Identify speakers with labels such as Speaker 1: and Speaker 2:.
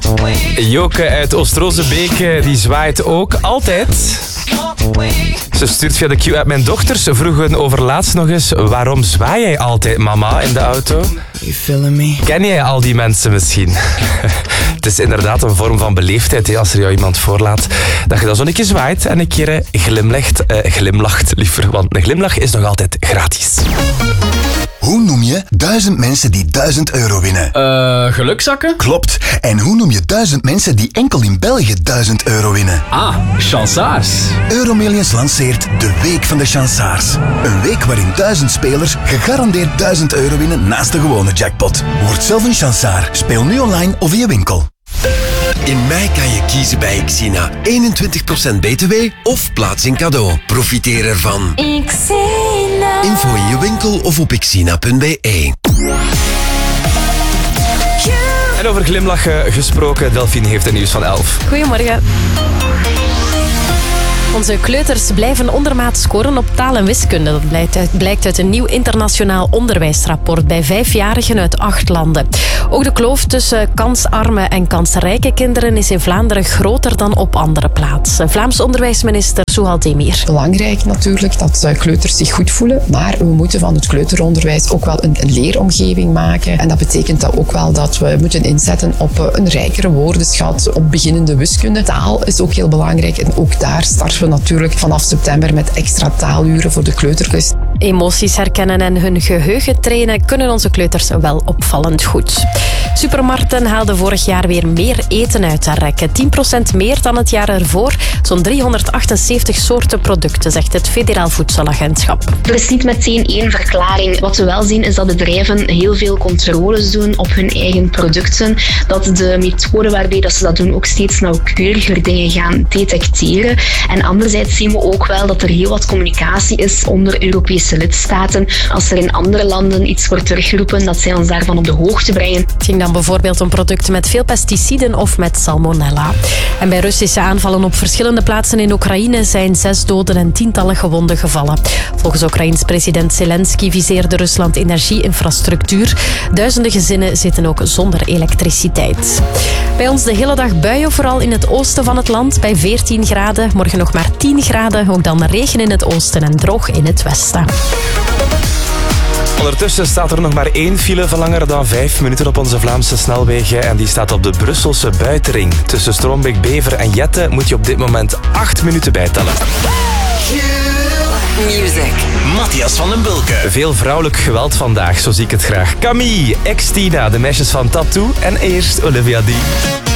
Speaker 1: Joke uit Oost-Rozenbeek, die zwaait ook altijd. Ze stuurt via de Q-app. Mijn dochters vroegen overlaatst nog eens: waarom zwaai jij altijd, mama, in de auto?
Speaker 2: You feeling me?
Speaker 1: Ken jij al die mensen misschien? Het is inderdaad een vorm van beleefdheid, als er jou iemand voorlaat, dat je dan zo een keer zwaait en een keer glimlacht liever, want een glimlach is nog altijd gratis.
Speaker 3: Hoe noem je 1000 mensen die €1000 winnen?
Speaker 4: Gelukzakken?
Speaker 3: Klopt. En hoe noem je 1000 mensen die enkel in België €1000 winnen?
Speaker 4: Ah, chansaars.
Speaker 3: Euromillions lanceert de Week van de Chansaars. Een week waarin 1000 spelers gegarandeerd €1000 winnen naast de gewone jackpot. Word zelf een chansaar. Speel nu online of in je winkel.
Speaker 5: In mei kan je kiezen bij Xina. 21% BTW of plaats in cadeau. Profiteer ervan.
Speaker 6: Xina.
Speaker 5: Info in je winkel of op xina.be.
Speaker 1: En over glimlachen gesproken, Delphine heeft het nieuws van 11.
Speaker 7: Goedemorgen. Onze kleuters blijven ondermaat scoren op taal en wiskunde. Dat blijkt uit een nieuw internationaal onderwijsrapport bij 5-jarigen uit 8 landen. Ook de kloof tussen kansarme en kansrijke kinderen is in Vlaanderen groter dan op andere plaatsen. Vlaams onderwijsminister Souhal Demir.
Speaker 8: Belangrijk natuurlijk dat kleuters zich goed voelen, maar we moeten van het kleuteronderwijs ook wel een leeromgeving maken. En dat betekent dat ook wel dat we moeten inzetten op een rijkere woordenschat, op beginnende wiskunde. Taal is ook heel belangrijk en ook daar starten we natuurlijk vanaf september met extra taaluren voor de kleuterklas.
Speaker 7: Emoties herkennen en hun geheugen trainen kunnen onze kleuters wel opvallend goed. Supermarkten haalden vorig jaar weer meer eten uit de rekken. 10% meer dan het jaar ervoor. Zo'n 378 soorten producten, zegt het Federaal Voedselagentschap.
Speaker 9: Er is niet meteen één verklaring. Wat we wel zien is dat bedrijven heel veel controles doen op hun eigen producten. Dat de methode waarbij dat ze dat doen ook steeds nauwkeuriger dingen gaan detecteren. En anderzijds zien we ook wel dat er heel wat communicatie is onder Europese lidstaten. Als er in andere landen iets wordt teruggeroepen, dat zij ons daarvan op de hoogte brengen.
Speaker 7: Het ging dan bijvoorbeeld om producten met veel pesticiden of met salmonella. En bij Russische aanvallen op verschillende plaatsen in Oekraïne zijn 6 doden en tientallen gewonden gevallen. Volgens Oekraïens president Zelensky viseerde Rusland energieinfrastructuur. Duizenden gezinnen zitten ook zonder elektriciteit. Bij ons de hele dag buien, vooral in het oosten van het land, bij 14 graden. Morgen nog maar 10 graden, ook dan regen in het oosten en droog in het westen.
Speaker 1: Ondertussen staat er nog maar 1 file van langer dan 5 minuten op onze Vlaamse snelwegen. En die staat op de Brusselse buitenring. Tussen Strombeek, Bever en Jette moet je op dit moment 8 minuten bijtellen.
Speaker 6: Music.
Speaker 5: Matthias van den Bulke.
Speaker 1: Veel vrouwelijk geweld vandaag, zo zie ik het graag. Camille, ex-Tina, de meisjes van Tattoo en eerst Olivia D.